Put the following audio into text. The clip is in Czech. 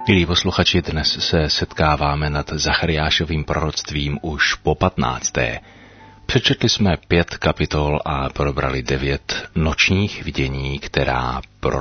Milí posluchači, dnes se setkáváme nad Zachariášovým proroctvím už po 15. Přečetli jsme 5 kapitol a probrali 9 nočních vidění, která prorok